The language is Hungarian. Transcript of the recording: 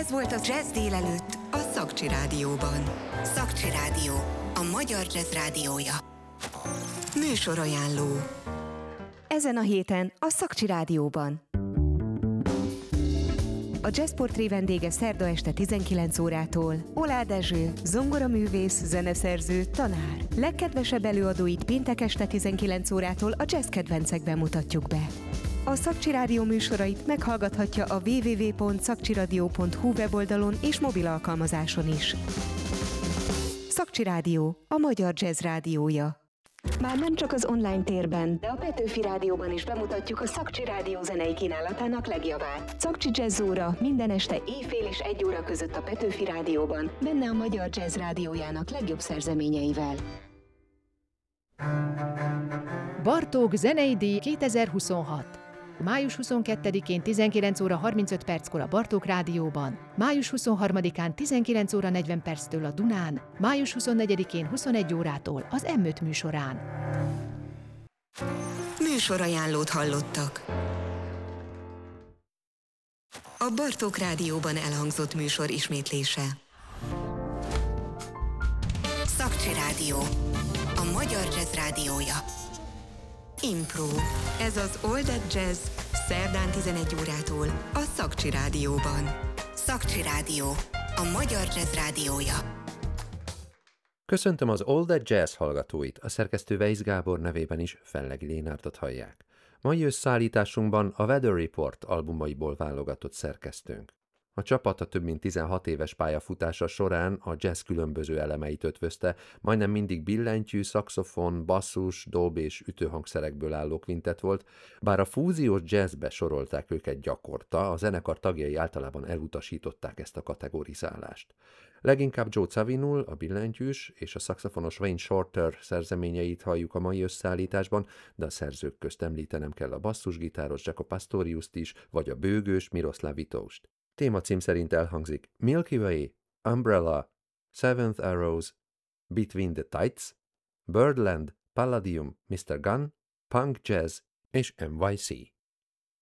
Ez volt a Jazz délelőtt a Szakcsi Rádióban. Szakcsi Rádió, a magyar jazz rádiója. Műsorajánló. Ezen a héten a Szakcsi Rádióban. A Jazzportré vendége szerda este 19 órától Oláh Dezső, zongoraművész, zeneszerző, tanár. Legkedvesebb előadóit péntek este 19 órától a jazz kedvencekben mutatjuk be. A Szakcsi Rádió műsorait meghallgathatja a www.szakcsiradio.hu weboldalon és mobil alkalmazáson is. Szakcsi Rádió, a magyar jazz rádiója. Már nem csak az online térben, de a Petőfi Rádióban is bemutatjuk a Szakcsi Rádió zenei kínálatának legjavát. Szakcsi Jazz óra minden este éjfél és 1 óra között a Petőfi Rádióban, benne a magyar jazz rádiójának legjobb szerzeményeivel. Bartók Zenei Díj 2026. Május 22-én 19 óra 35 perckor a Bartók Rádióban, május 23-án 19 óra 40 perctől a Dunán, május 24-én 21 órától az M5 műsorán. Műsorajánlót hallottak. A Bartók Rádióban elhangzott műsor ismétlése. Szakcsi Rádió, a magyar jazz rádiója. Impro. Ez az All That Jazz szerdán 11 órától a Szakcsi Rádióban. Szakcsi Rádió, a magyar jazz rádiója. Köszöntöm az All That Jazz hallgatóit, a szerkesztő Weisz Gábor nevében is Fellegi Lénárdot hallják. Mai összeállításunkban a Weather Report albumaiból válogatott szerkesztőnk. A csapat a több mint 16 éves pályafutása során a jazz különböző elemeit ötvözte, majdnem mindig billentyű, szaxofon, basszus, dob és ütőhangszerekből álló kvintett volt, bár a fúziós jazzbe sorolták őket gyakorta, a zenekar tagjai általában elutasították ezt a kategorizálást. Leginkább Joe Zawinul, a billentyűs, és a szaxofonos Wayne Shorter szerzeményeit halljuk a mai összeállításban, de a szerzők közt említenem kell a basszusgitáros Jaco Pastoriust is, vagy a bőgős Miroslav Vitost. Témacím szerint elhangzik Milky Way, Umbrella, Seventh Arrows, Between the Tides, Birdland, Palladium, Mr. Gunn, Punk Jazz és NYC.